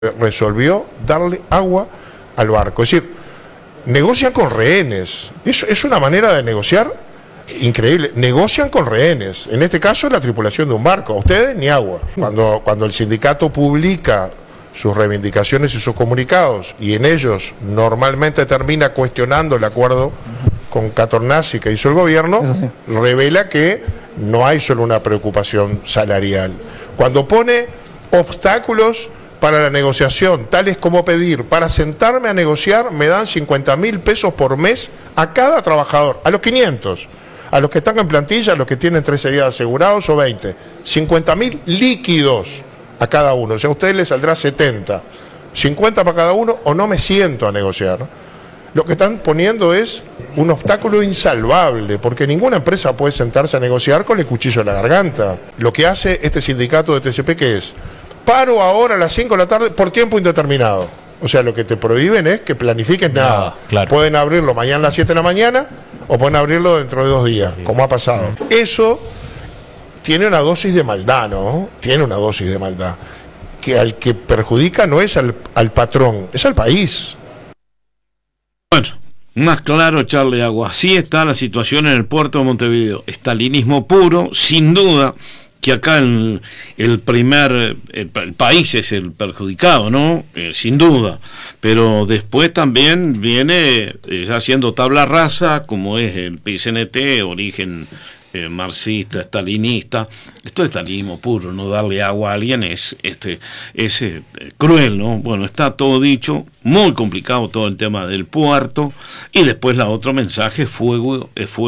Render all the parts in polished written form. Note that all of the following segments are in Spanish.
resolvió darle agua al barco. Es decir, negocian con rehenes. Es una manera de negociar increíble. Negocian con rehenes. En este caso, la tripulación de un barco. A ustedes ni agua. Cuando el sindicato publica sus reivindicaciones y sus comunicados, y en ellos normalmente termina cuestionando el acuerdo con Catornazzi que hizo el gobierno, revela que no hay solo una preocupación salarial. Cuando pone obstáculos para la negociación, tales como pedir, para sentarme a negociar, me dan 50.000 pesos por mes a cada trabajador, a los 500, a los que están en plantilla, a los que tienen 13 días asegurados o 20, 50.000 líquidos a cada uno, o sea, a ustedes les saldrá 70, 50 para cada uno, o no me siento a negociar. Lo que están poniendo es un obstáculo insalvable, porque ninguna empresa puede sentarse a negociar con el cuchillo en la garganta. Lo que hace este sindicato de TCP, ¿qué es? Paro ahora a las 5 de la tarde por tiempo indeterminado. O sea, lo que te prohíben es que planifiques nada. Claro. Pueden abrirlo mañana a las 7 de la mañana o pueden abrirlo dentro de 2 días, como ha pasado. Eso tiene una dosis de maldad, ¿no? Tiene una dosis de maldad. Que al que perjudica no es al patrón, es al país. Bueno, más claro echarle agua. Así está la situación en el puerto de Montevideo. Estalinismo puro, sin duda. Que acá el país es el perjudicado, ¿no? Sin duda. Pero después también viene ya siendo tabla rasa, como es el PCNT, origen marxista, estalinista. Esto es estalinismo puro, no darle agua a alguien es cruel, ¿no? Bueno, está todo dicho, muy complicado todo el tema del puerto, y después la otro mensaje, fuego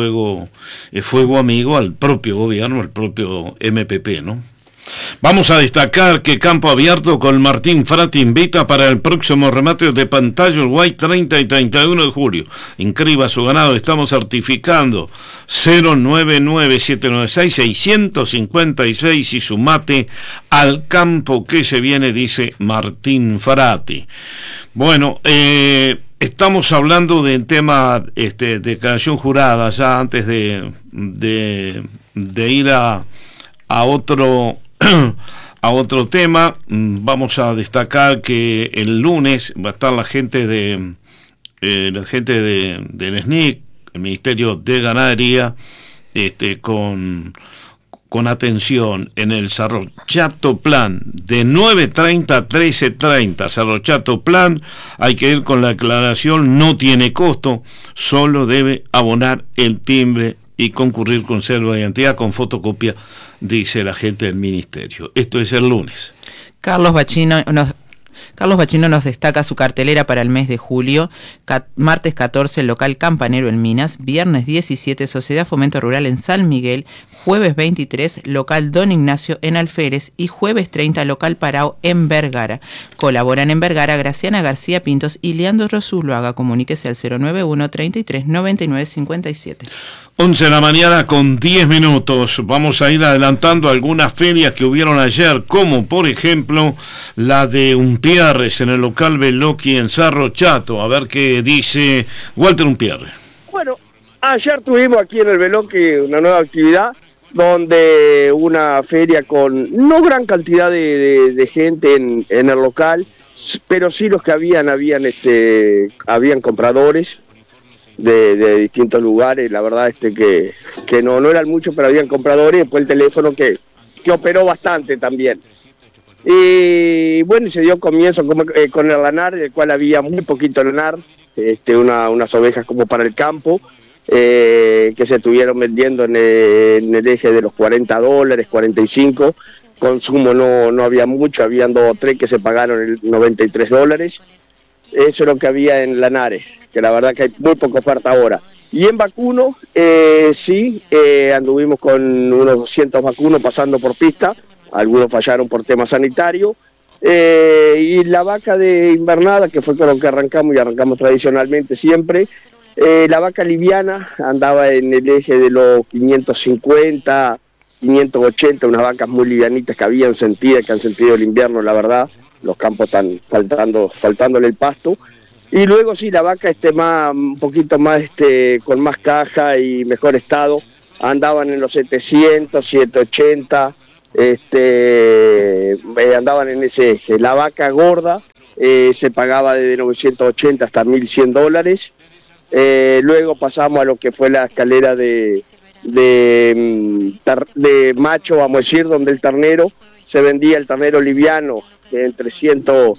amigo al propio gobierno, al propio MPP, ¿no? Vamos a destacar que Campo Abierto con Martín Frati invita para el próximo remate de pantalla Uruguay 30 y 31 de julio. Inscriba su ganado, estamos certificando 099-796-656 y sumate al campo que se viene, dice Martín Frati. Bueno, estamos hablando del tema declaración jurada, ya antes de ir a otro tema. Vamos a destacar que el lunes va a estar la gente del SNIC, el Ministerio de Ganadería, con atención en el Cerro Chato Plan de 9:30 a 13:30. Cerro Chato Plan, hay que ir con la aclaración, no tiene costo, solo debe abonar el timbre y concurrir con cédula de identidad con fotocopia, dice la gente del ministerio. Esto es el lunes. Carlos Bachino nos destaca su cartelera para el mes de julio. Martes 14, local Campanero en Minas. Viernes 17, Sociedad Fomento Rural en San Miguel. Jueves 23, local Don Ignacio en Alférez. Y jueves 30, local Parao en Vergara. Colaboran en Vergara Graciana García Pintos y Leandro Rosuluaga. Comuníquese al 091 33 99 57. 11 de la mañana con 10 minutos. Vamos a ir adelantando algunas ferias que hubieron ayer, como por ejemplo la de Umpierres en el local Beloki en Cerro Chato. A ver qué dice Walter Umpierre. Bueno, ayer tuvimos aquí en el Beloki una nueva actividad, donde una feria con no gran cantidad de gente en el local, pero sí los que habían compradores de distintos lugares. La verdad que no eran muchos, pero habían compradores. Después el teléfono que operó bastante también. Y bueno, se dio comienzo con el lanar, del cual había muy poquito lanar, unas ovejas como para el campo, que se estuvieron vendiendo en el eje de los $40, 45. Consumo no había mucho, habían 2 o 3 que se pagaron el $93. Eso es lo que había en Lanares, que la verdad que hay muy poca oferta ahora. Y en vacuno, anduvimos con unos 200 vacunos pasando por pista, algunos fallaron por tema sanitario, y la vaca de invernada, que fue con lo que arrancamos tradicionalmente siempre, la vaca liviana andaba en el eje de los 550, 580, unas vacas muy livianitas que han sentido el invierno, la verdad. Los campos están faltándole el pasto. Y luego sí, la vaca un poquito más con más caja y mejor estado, andaban en los 700, 780, andaban en ese eje. La vaca gorda se pagaba desde 980 hasta $1.100. Luego pasamos a lo que fue la escalera de macho, vamos a decir, donde el ternero se vendía, el ternero liviano en $370,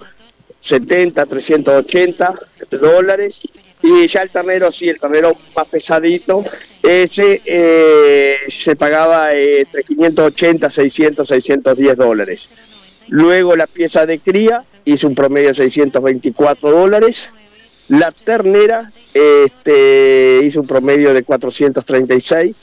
$380, y ya el ternero más pesadito, ese se pagaba entre $580, $600, $610. Luego la pieza de cría hizo un promedio de $624. La ternera hizo un promedio de 436,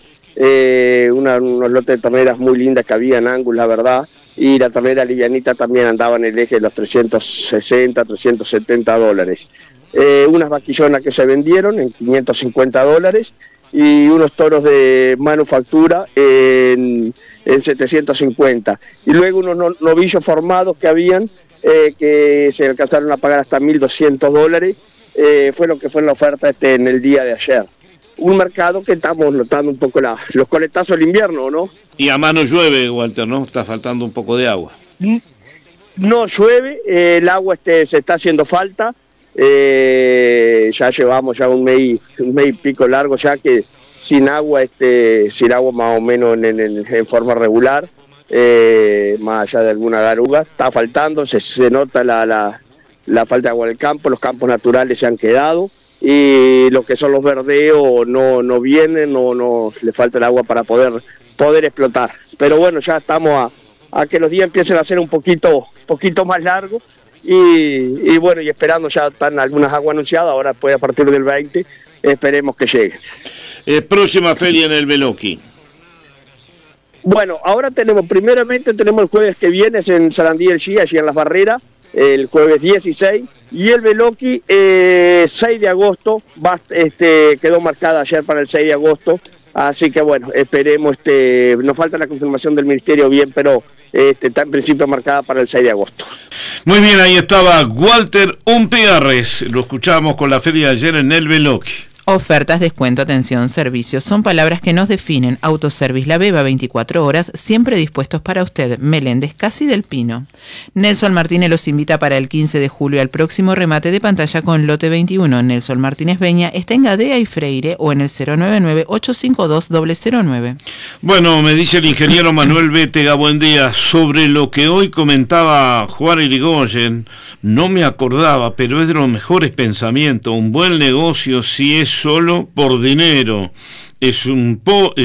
unos lotes de terneras muy lindas que había en Angus, la verdad, y la ternera livianita también andaba en el eje de los $360, $370. Unas vaquillonas que se vendieron en $550 y unos toros de manufactura en 750. Y luego unos novillos formados que habían, que se alcanzaron a pagar hasta $1.200, fue lo que fue en la oferta en el día de ayer. Un mercado que estamos notando un poco los coletazos del invierno, ¿no? Y a mano llueve, Walter, ¿no? Está faltando un poco de agua. No llueve, el agua se está haciendo falta. Ya llevamos ya un mes y pico largo ya que sin agua más o menos en forma regular, más allá de alguna garuga, está faltando, se nota la falta de agua en el campo, los campos naturales se han quedado y lo que son los verdeos no vienen, no le falta el agua para poder explotar. Pero bueno, ya estamos a que los días empiecen a ser un poquito más largos y bueno, y esperando, ya están algunas aguas anunciadas, ahora pues a partir del 20 esperemos que lleguen. Próxima feria en el Beloki. Bueno, ahora primeramente tenemos el jueves que viene, es en Sarandí del Chía, allí en Las Barreras, el jueves 16, y el Beloki 6 de agosto, quedó marcada ayer para el 6 de agosto, así que bueno, esperemos, nos falta la confirmación del ministerio bien, pero está en principio marcada para el 6 de agosto. Muy bien, ahí estaba Walter Umpiarres, lo escuchamos con la feria de ayer en el Beloki. Ofertas, descuento, atención, servicios, son palabras que nos definen. Autoservice La Beba, 24 horas, siempre dispuestos para usted. Meléndez, Casi del Pino. Nelson Martínez los invita para el 15 de julio al próximo remate de pantalla con lote 21. Nelson Martínez Beña está en Gadea y Freire o en el 099-852-009. Bueno, me dice el ingeniero Manuel Bétega, buen día, sobre lo que hoy comentaba Juan Irigoyen, no me acordaba, pero es de los mejores pensamientos. Un buen negocio si es solo por dinero, es un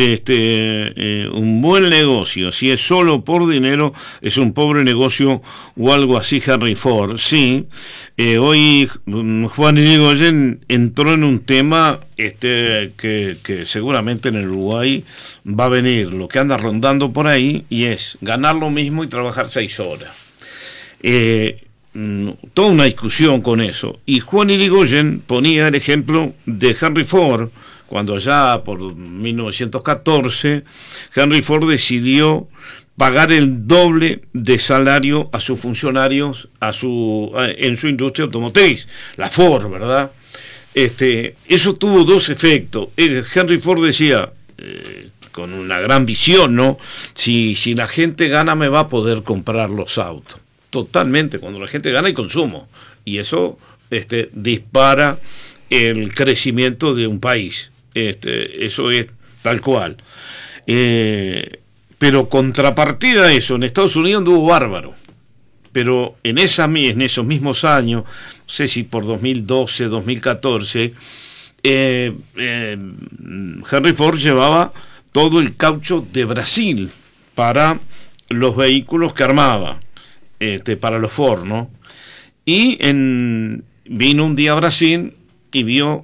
buen negocio, si es solo por dinero es un pobre negocio, o algo así. Henry Ford, sí. Hoy Juan Irigoyen entró en un tema que seguramente en el Uruguay va a venir, lo que anda rondando por ahí, y es ganar lo mismo y trabajar 6 horas. Toda una discusión con eso, y Juan Irigoyen ponía el ejemplo de Henry Ford, cuando ya por 1914 Henry Ford decidió pagar el doble de salario a sus funcionarios en su industria automotriz, la Ford, ¿verdad? Eso tuvo dos efectos. Henry Ford decía, con una gran visión, ¿no? Si la gente gana, me va a poder comprar los autos. Totalmente, cuando la gente gana hay consumo, y eso dispara el crecimiento de un país. Eso es tal cual. Pero contrapartida a eso, en Estados Unidos anduvo bárbaro. Pero en esos mismos años, no sé si por 2012, 2014, Henry Ford llevaba todo el caucho de Brasil para los vehículos que armaba. Para los Ford, ¿no? Y vino un día a Brasil y vio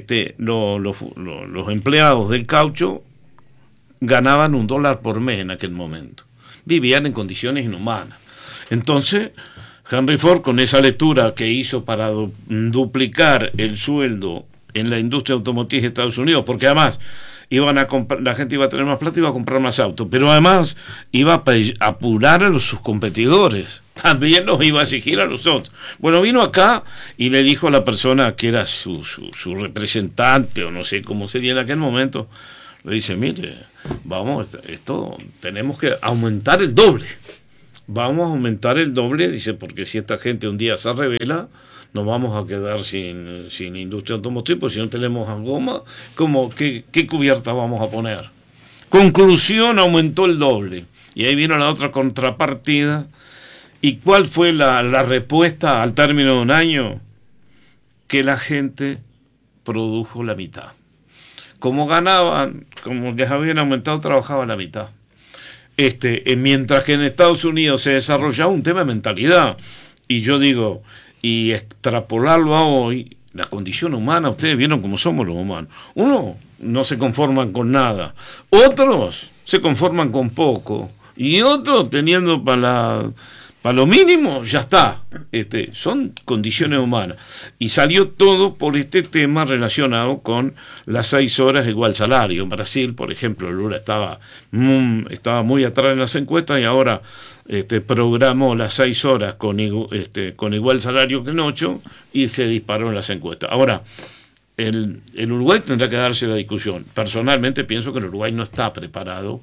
los empleados del caucho ganaban $1 por mes en aquel momento. Vivían en condiciones inhumanas. Entonces, Henry Ford, con esa lectura que hizo para duplicar el sueldo en la industria automotriz de Estados Unidos, porque además la gente iba a tener más plata y iba a comprar más autos, pero además iba a apurar a sus competidores, también los iba a exigir a los otros. Bueno, vino acá y le dijo a la persona que era su representante, o no sé cómo sería en aquel momento, le dice, mire, vamos, esto tenemos que aumentar el doble. Vamos a aumentar el doble, dice, porque si esta gente un día se revela, nos vamos a quedar sin industria automotriz, pues si no tenemos goma, ¿qué cubierta vamos a poner? Conclusión, aumentó el doble. Y ahí vino la otra contrapartida. ¿Y cuál fue la respuesta al término de un año? Que la gente produjo la mitad. Como ganaban, como les habían aumentado, trabajaban la mitad. Mientras que en Estados Unidos se desarrollaba un tema de mentalidad. Y yo digo, y extrapolarlo a hoy, la condición humana, ustedes vieron cómo somos los humanos. Uno no se conforman con nada, otros se conforman con poco, y otros teniendo para lo mínimo, ya está. Son condiciones humanas. Y salió todo por este tema relacionado con las 6 horas igual salario. En Brasil, por ejemplo, Lula estaba muy atrás en las encuestas y ahora programó las 6 horas con igual salario que en 8 y se disparó en las encuestas. Ahora, el Uruguay tendrá que darse la discusión. Personalmente pienso que el Uruguay no está preparado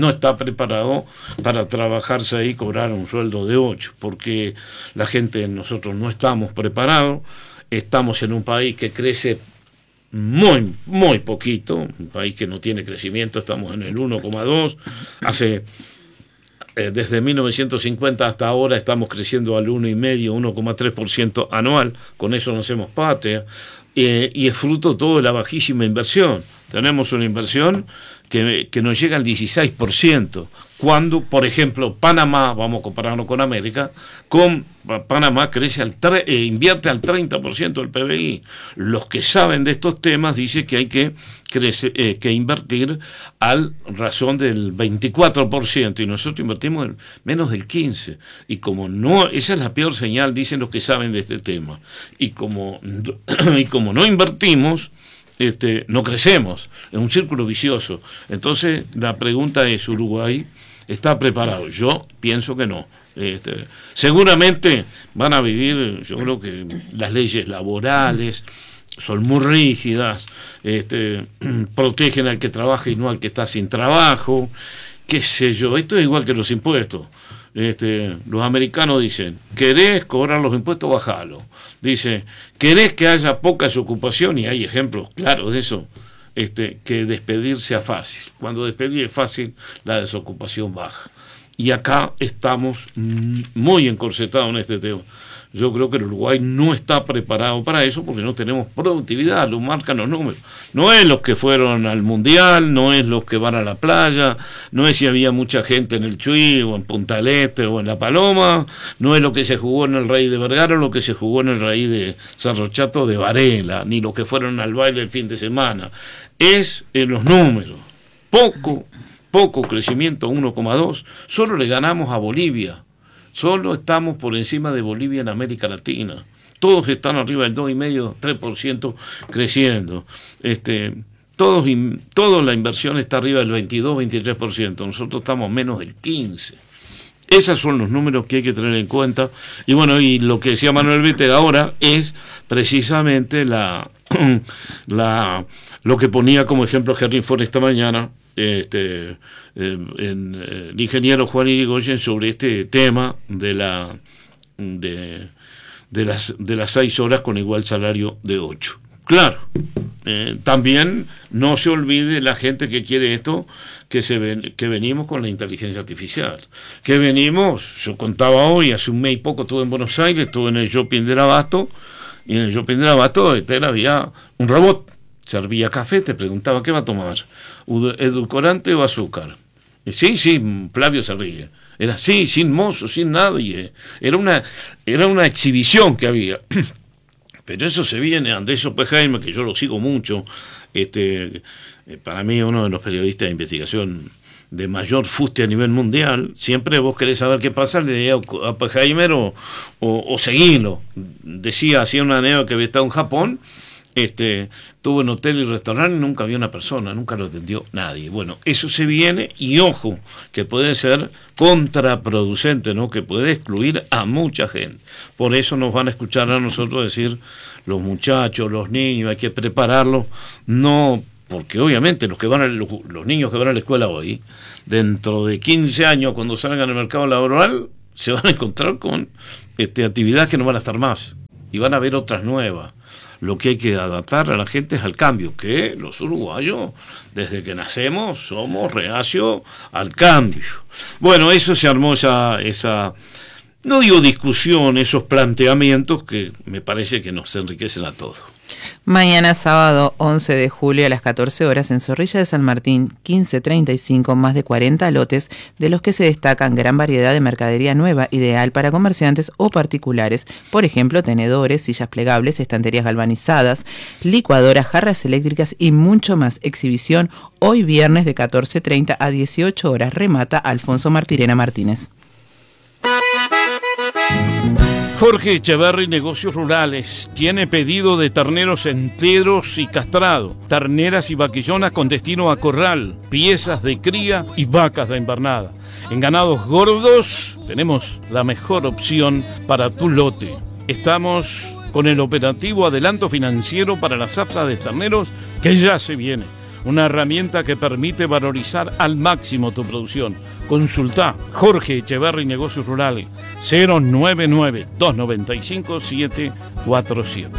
para trabajar 6 y cobrar un sueldo de 8, porque nosotros no estamos preparados, estamos en un país que crece muy, muy poquito, un país que no tiene crecimiento, estamos en el 1,2, desde 1950 hasta ahora estamos creciendo al 1,5, 1,3% anual, con eso no hacemos patria, y es fruto todo de la bajísima inversión. Tenemos una inversión que nos llega al 16%, cuando, por ejemplo, Panamá, vamos a compararlo con América, Panamá invierte al 30% del PBI. Los que saben de estos temas dicen que hay que invertir al razón del 24%, y nosotros invertimos menos del 15%, y como no, esa es la peor señal, dicen los que saben de este tema, y como no invertimos, no crecemos, es un círculo vicioso. Entonces la pregunta es, ¿Uruguay está preparado? Yo pienso que no. Seguramente van a vivir, yo creo que las leyes laborales son muy rígidas, protegen al que trabaja y no al que está sin trabajo, qué sé yo. Esto es igual que los impuestos. Los americanos dicen, ¿querés cobrar los impuestos? Bajalo. Dice, ¿querés que haya poca desocupación? Y hay ejemplos claros de eso, que despedir sea fácil. Cuando despedir es fácil, la desocupación baja. Y acá estamos muy encorsetados en este tema. Yo creo que el Uruguay no está preparado para eso porque no tenemos productividad, lo marcan los números. No es los que fueron al Mundial, no es los que van a la playa, no es si había mucha gente en el Chuy o en Punta del Este o en La Paloma, no es lo que se jugó en el Rey de Vergara o lo que se jugó en el Rey de Cerro Chato de Varela, ni los que fueron al baile el fin de semana. Es en los números. Poco crecimiento, 1,2. Solo le ganamos a Bolivia. Solo estamos por encima de Bolivia en América Latina. Todos están arriba del 2,5, 3% creciendo. Toda la inversión está arriba del 22, 23%. Nosotros estamos menos del 15%. Esos son los números que hay que tener en cuenta. Y bueno, y lo que decía Manuel Beteg ahora es precisamente lo que ponía como ejemplo Henry Ford esta mañana, el ingeniero Juan Irigoyen, sobre este tema de las 6 horas con igual salario de 8. Claro, también no se olvide la gente que quiere esto, que venimos con la inteligencia artificial, yo contaba hoy, hace un mes y poco estuve en Buenos Aires, estuve en el shopping del Abasto, y en el shopping del Abasto había un robot, servía café, te preguntaba ¿qué va a tomar? ¿Edulcorante o azúcar? Y sí, Flavio se ríe. Era así, sin mozo, sin nadie. Era una exhibición que había. Pero eso se viene, Andrés Oppenheimer, que yo lo sigo mucho, para mí uno de los periodistas de investigación de mayor fuste a nivel mundial. Siempre vos querés saber qué pasa, le leía a Oppenheimer o seguilo. Hacía una anécdota que había estado en Japón, tuvo en hotel y restaurante y nunca había una persona, nunca lo atendió nadie. Bueno, eso se viene, y ojo, que puede ser contraproducente, ¿no? Que puede excluir a mucha gente. Por eso nos van a escuchar a nosotros decir, los muchachos, los niños, hay que prepararlos, no porque obviamente los niños que van a la escuela hoy, dentro de 15 años, cuando salgan al mercado laboral, se van a encontrar con actividades que no van a estar más, y van a haber otras nuevas. Lo que hay que adaptar a la gente es al cambio, que los uruguayos, desde que nacemos, somos reacios al cambio. Bueno, eso se armó esa no digo discusión, esos planteamientos que me parece que nos enriquecen a todos. Mañana sábado 11 de julio a las 14 horas en Zorrilla de San Martín, 1535, más de 40 lotes, de los que se destacan gran variedad de mercadería nueva, ideal para comerciantes o particulares, por ejemplo, tenedores, sillas plegables, estanterías galvanizadas, licuadoras, jarras eléctricas y mucho más. Exhibición hoy viernes de 14:30 a 18 horas. Remata Alfonso Martirena Martínez. Jorge Echeverry Negocios Rurales tiene pedido de terneros enteros y castrados, terneras y vaquillonas con destino a corral, piezas de cría y vacas de invernada. En ganados gordos tenemos la mejor opción para tu lote. Estamos con el operativo adelanto financiero para la zafra de terneros que ya se viene. Una herramienta que permite valorizar al máximo tu producción. Consultá Jorge Echeverry Negocios Rurales 099-295-747.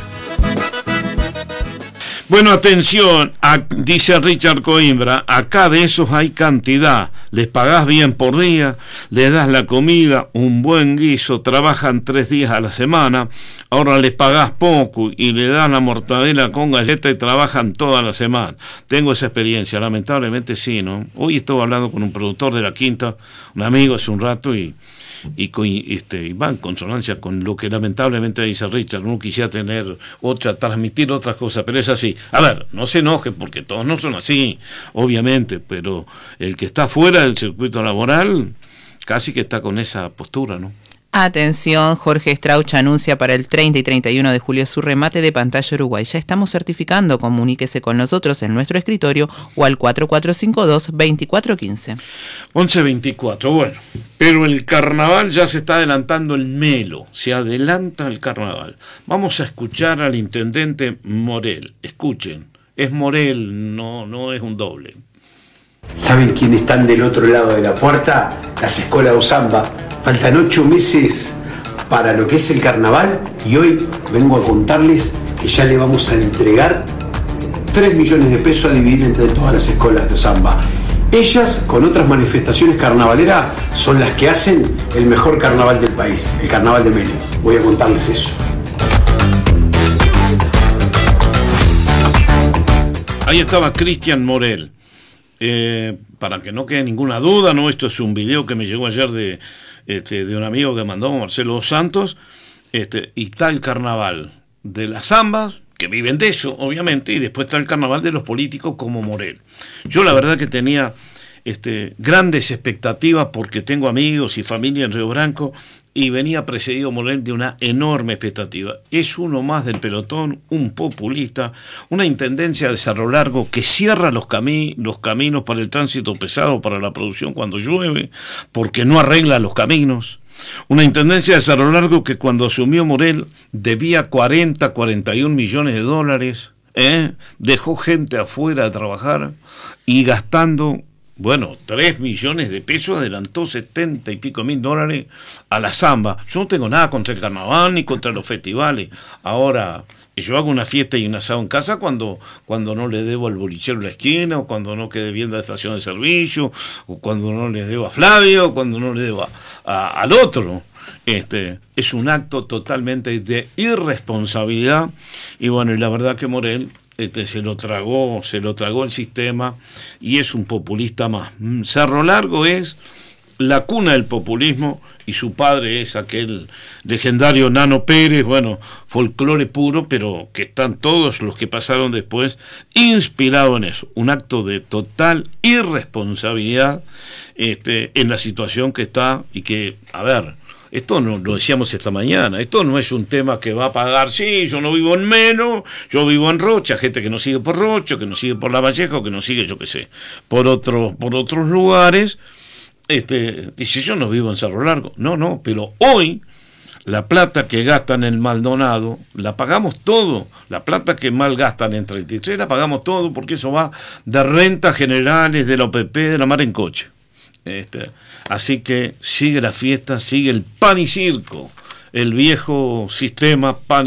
Bueno, atención, dice Richard Coimbra, acá de esos hay cantidad, les pagás bien por día, les das la comida, un buen guiso, trabajan 3 días a la semana, ahora les pagás poco y le das la mortadela con galleta y trabajan toda la semana. Tengo esa experiencia, lamentablemente sí, ¿no? Hoy estuve hablando con un productor de la Quinta, un amigo hace un rato y va en consonancia con lo que lamentablemente dice Richard. No quisiera transmitir otras cosas, pero es así. A ver, no se enoje porque todos no son así, obviamente, pero el que está fuera del circuito laboral casi que está con esa postura, ¿no? Atención, Jorge Strauch anuncia para el 30 y 31 de julio su remate de pantalla Uruguay. Ya estamos certificando, comuníquese con nosotros en nuestro escritorio o al 4452-2415. 11:24, bueno, pero el carnaval ya se está adelantando el Melo, se adelanta el carnaval. Vamos a escuchar al intendente Morel, escuchen, es Morel, no es un doble. ¿Saben quiénes están del otro lado de la puerta? Las escuelas de Usamba. Faltan 8 meses para lo que es el carnaval y hoy vengo a contarles que ya le vamos a entregar 3 millones de pesos a dividir entre todas las escuelas de Usamba. Ellas, con otras manifestaciones carnavaleras, son las que hacen el mejor carnaval del país, el carnaval de Melo. Voy a contarles eso. Ahí estaba Cristian Morel. Para que no quede ninguna duda, ¿no? Esto es un video que me llegó ayer de un amigo que mandó, Marcelo Santos, y está el carnaval de las zambas, que viven de eso, obviamente, y después está el carnaval de los políticos como Morel. Yo la verdad que tenía grandes expectativas porque tengo amigos y familia en Río Branco y venía precedido Morel de una enorme expectativa. Es uno más del pelotón, un populista, una intendencia de Cerro Largo que cierra los caminos para el tránsito pesado, para la producción cuando llueve, porque no arregla los caminos. Una intendencia de Cerro Largo que cuando asumió Morel debía 41 millones de dólares, dejó gente afuera a trabajar y gastando 3 millones de pesos, adelantó 70 y pico mil dólares a la zamba. Yo no tengo nada contra el carnaval ni contra los festivales. Ahora, yo hago una fiesta y un asado en casa cuando no le debo al bolichero en la esquina, o cuando no quede bien la estación de servicio, o cuando no le debo a Flavio, o cuando no le debo al otro. Es un acto totalmente de irresponsabilidad. Y bueno, y la verdad que Morel se lo tragó el sistema y es un populista más. Cerro Largo es la cuna del populismo y su padre es aquel legendario Nano Pérez, folclore puro, pero que están todos los que pasaron después inspirados en eso. Un acto de total irresponsabilidad en la situación que está y que, esto no lo decíamos esta mañana, esto no es un tema que va a pagar, sí, yo no vivo en Melo, yo vivo en Rocha, gente que nos sigue por Rocha, que nos sigue por La Valleja, o que nos sigue, yo qué sé, por otros lugares, dice, yo no vivo en Cerro Largo. No, pero hoy La plata que gastan en Maldonado, la pagamos todo. La plata que mal gastan en 33, la pagamos todo, porque eso va de rentas generales, de la OPP, de la mar en coche. Así que sigue la fiesta, sigue el pan y circo, el viejo sistema pan